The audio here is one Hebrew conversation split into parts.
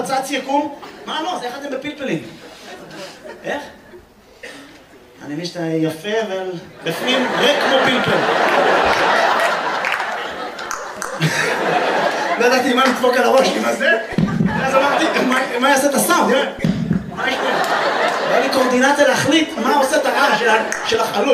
בצץ יקום? מה לא? זה איך אתם בפלפלים? איך? אני מבין שאתה יפה, אבל בפנים ריק כמו פלפל. לא ידעתי מה לדפוק על הראש עם הזה, ואז אמרתי, מה יעשה את הסאונד? מה יש פה? היה לי קורדינציה להחליט מה עושה את הרעש של החלול.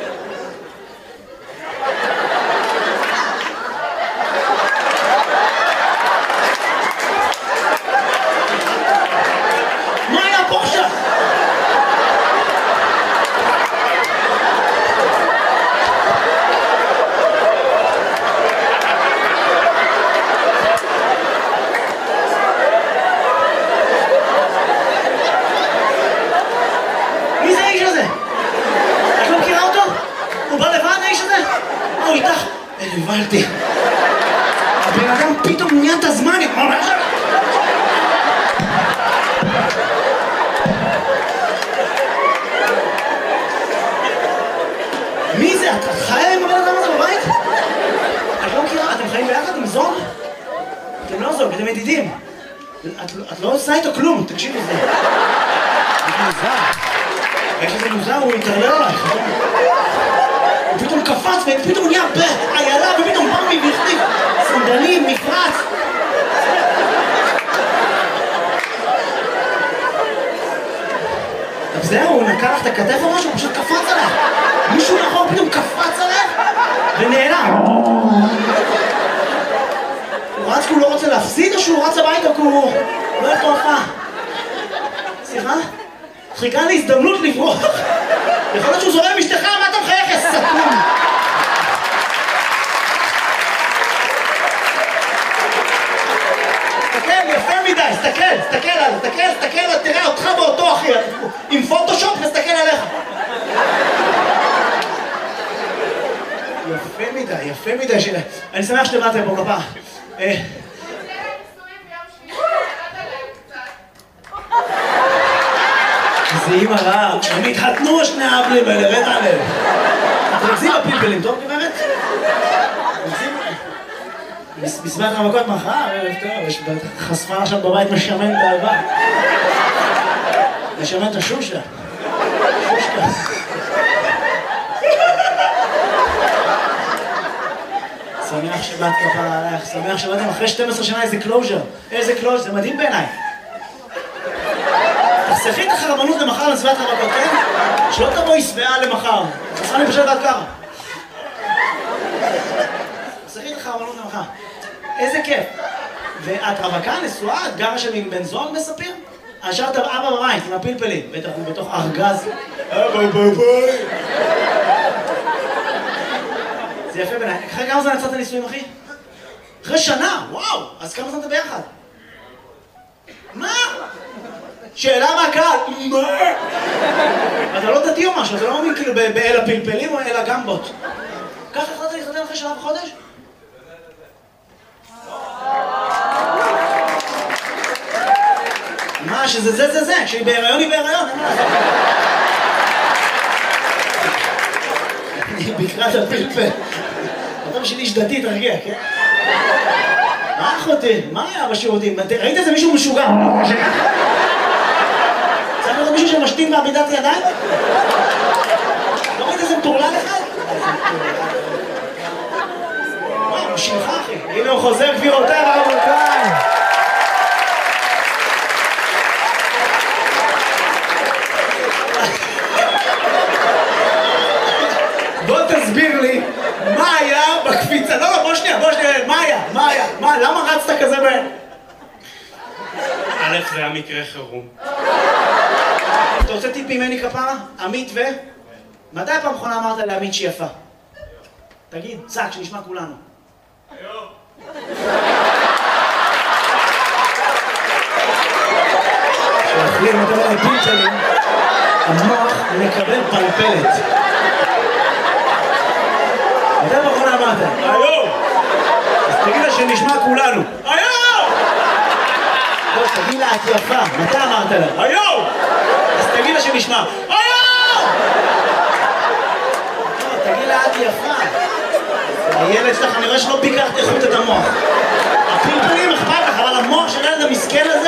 מה היה פה עכשיו? מי זה האיש הזה? את לא מכירה אותו? הוא בא לבד האיש הזה? הוא איתך? הבנתי. הבן אדם פתאום נהיה את הזמן. מי זה? את חיה עם הבן אדם הזה בבית? את לא מכירה? אתם חיים ביחד עם זוג? אתם לא זוג, אתם ידידים. את לא עושה איתו כלום, תקשיב לזה. זה מוזר. איך שזה מוזר, הוא יתערלל עלייך. הוא פתאום קפץ ופתאום נהיה איילה ופתאום בא מבכתיב. סנדלים, מפרץ. אז זהו, הוא נקע לך את הכתף או משהו, הוא פשוט קפץ עליך. מישהו מאחור פתאום קפץ עליך ונעלם. הוא רץ כי הוא לא רוצה להפסיד או שהוא רץ הביתה כי הוא לא ילך להופעה? סליחה? חיכה לי הזדמנות לברוח. יכול להיות שהוא זורם משתך, מה אתה מחייך, יא סתום? תסתכל, יפה מדי, תסתכל, תראה אותך באותו אחי, עם פוטושופ נסתכל עליך. יפה מדי, אני שמח שבאתם פה כפה. זה אימא רעה, הם התחתנו שני האבלים האלה, רד עליהם. תרקזים בפלפלים, טוב גברת? בסביבת המכות מחר, ערב טוב, יש חשפה עכשיו בבית משמן את האהבה. משמן את השושה. שמח שבאת כפרה עליך, שמח שבאתם אחרי 12 שנה איזה קלוז'ר. איזה קלוז'ר, זה מדהים בעיניי. תחסכי את החרבנות למחר לסביבת המכות, כן? שלא תבואי שבעה למחר. חסכה לי פשוט עד ככה. תחסכי את החרבנות למחר. איזה כיף. ואת רווקה, נשואה, את גרה שם עם בן זוג מספיר? השארת אבא בבית עם הפלפלים, בטח הוא בתוך ארגז. אבא בבית. זה יפה בעיניי. אחרי כמה זמן יצאת נישואים, אחי? אחרי שנה, וואו! אז כמה זמן אתה ביחד? מה? שאלה מהקהל, מה? אתה לא דתי או משהו, אתה לא מאמין כאילו באל הפלפלים או אל הגמבות. ככה החלטת להתחתן אחרי שנה וחודש? מה, שזה זה, כשהיא בהיריון היא בהיריון, אין מה לעשות. אני בקרת הפלפל. אתה בשביל איש דתי, תרגיע, כן? מה אחותי? מה היה בשירותים? ראית איזה מישהו משוגע? צריך לראות מישהו שמשתין בעמידת ידיים? לא ראית איזה מטורלל אחד? וואי, הוא שלך אחי. הנה הוא חוזר גבירותיי ורבותיי. בוא תסביר לי מה היה בקפיצה. לא, בוא שנייה, מה, למה רצת כזה בהם? א', זה היה מקרה חירום. אתה רוצה טיפ ממני כפרה? עמית ו? מתי פעם אחרונה אמרת לעמית שהיא יפה? תגיד, צק, שנשמע כולנו. היום. כשאוכלים יותר מדי פלפלים, המוח מקבל פלפלת. מתי פעם אחרונה אמרת? היום! אז תגיד לה שנשמע כולנו. היום! לא, תגיד לה את יפה. מתי אמרת לה? היום! אז תגיד לה שנשמע. היום! תגיד לה את יפה. הילד שלך, אני רואה שלא ביקרת איכות את המוח. הפלפלים אכפת לך, אבל המוח של הילד המסכן הזה